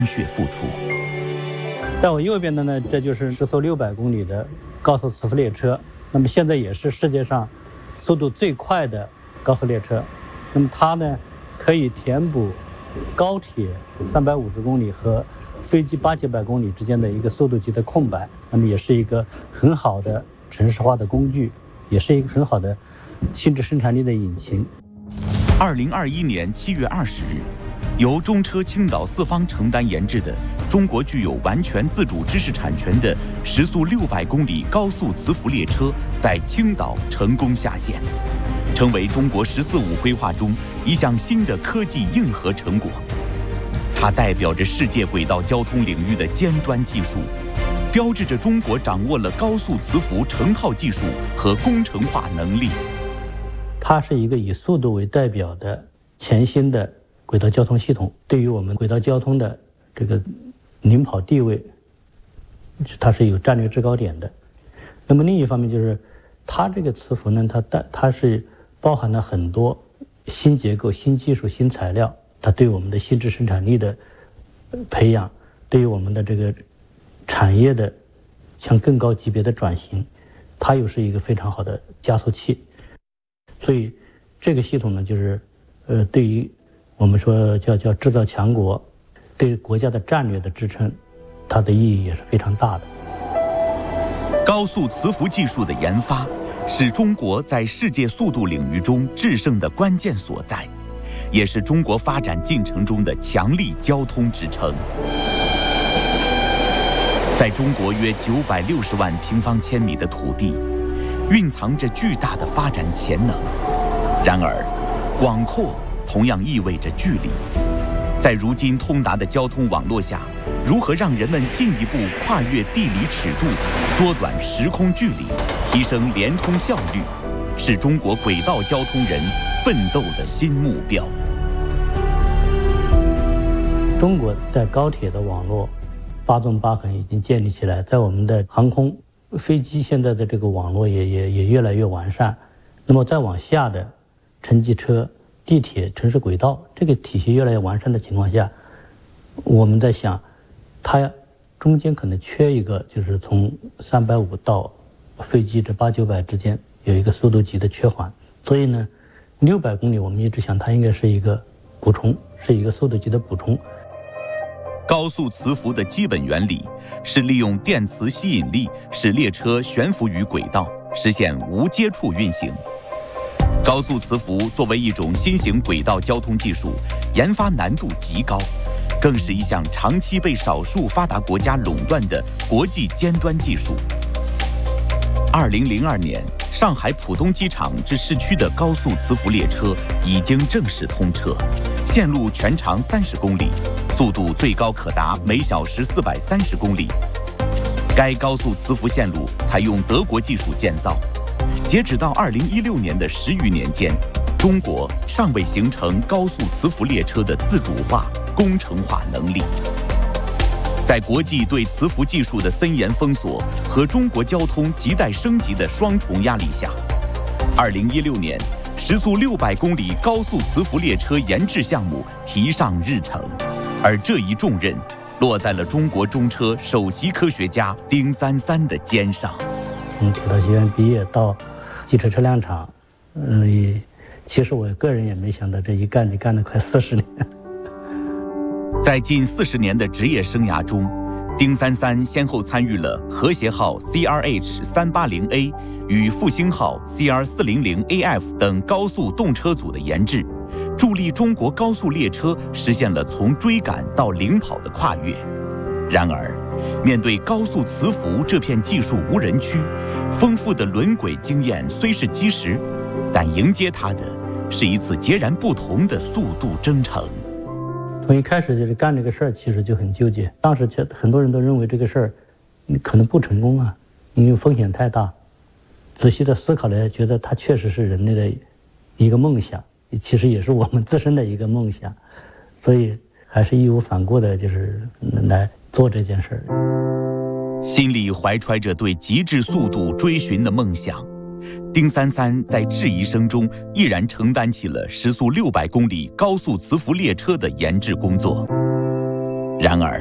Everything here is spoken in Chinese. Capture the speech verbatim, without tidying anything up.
血付出。 在我右边的呢，这就是时速六百公里的高速磁浮列车。那么现在也是世界上速度最快的高速列车。那么它呢，可以填补高铁三百五十公里和飞机八九百公里之间的一个速度级的空白。那么也是一个很好的城市化的工具，也是一个很好的新质生产力的引擎。 二零二一年七月二十日，由中车青岛四方承担研制的中国具有完全自主知识产权的时速六百公里高速磁浮列车在青岛成功下线，成为中国“十四五”规划中一项新的科技硬核成果。它代表着世界轨道交通领域的尖端技术，标志着中国掌握了高速磁浮成套技术和工程化能力。 它是一个以速度为代表的全新的轨道交通系统，对于我们轨道交通的这个领跑地位，它是有战略制高点的。那么另一方面就是，它这个磁浮呢，它带它是包含了很多新结构、新技术、新材料，它对我们的新质生产力的培养，对于我们的这个产业的向更高级别的转型，它又是一个非常好的加速器。所以这个系统呢，就是呃，对于我们说叫叫制造强国，对国家的战略的支撑，它的意义也是非常大的。 高速磁浮技术的研发是中国在世界速度领域中制胜的关键所在，也是中国发展进程中的强力交通支撑。在中国约九百六十万平方千米的土地，蕴藏着巨大的发展潜能。然而，广阔同样意味着距离。在如今通达的交通网络下，如何让人们进一步跨越地理尺度，缩短时空距离，提升联通效率，是中国轨道交通人奋斗的新目标。 中国在高铁的网络八纵八横已经建立起来，在我们的航空、飞机现在的这个网络也也也越来越完善。那么再往下的城际车、地铁、城市轨道这个体系越来越完善的情况下，我们在想，它中间可能缺一个，就是从三百五到飞机这八九百之间有一个速度级的缺环。所以呢，六百公里我们一直想它应该是一个补充，是一个速度级的补充。 高速磁浮的基本原理是利用电磁吸引力使列车悬浮于轨道，实现无接触运行。高速磁浮作为一种新型轨道交通技术，研发难度极高，更是一项长期被少数发达国家垄断的国际尖端技术。二零零二年，上海浦东机场至市区的高速磁浮列车已经正式通车，线路全长三十公里，速度最高可达每小时四百三十公里。该高速磁浮线路采用德国技术建造。截止到二零一六年的十余年间，中国尚未形成高速磁浮列车的自主化、工程化能力。在国际对磁浮技术的森严封锁和中国交通亟待升级的双重压力下，二零一六年，时速六百公里高速磁浮列车研制项目提上日程，而这一重任落在了中国中车首席科学家丁三三的肩上。 从铁道学院毕业到汽车车辆厂，嗯，其实我个人也没想到，这一干就干了快四十年。 在近四十年的职业生涯中，丁三三先后参与了和谐号 C R H 三八零 A 与复兴号 C R 四零零 A F 等高速动车组的研制，助力中国高速列车实现了从追赶到领跑的跨越。然而，面对高速磁浮这片技术无人区，丰富的轮轨经验虽是基石，但迎接它的是一次截然不同的速度征程。 从一开始就是干这个事儿，其实就很纠结。当时很多人都认为这个事儿可能不成功啊，因为风险太大。仔细的思考来，觉得它确实是人类的一个梦想，其实也是我们自身的一个梦想，所以还是义无反顾的，就是来做这件事儿。 心里怀揣着对极致速度追寻的梦想，丁三三在质疑声中毅然承担起了时速六百公里高速磁浮列车的研制工作。 然而，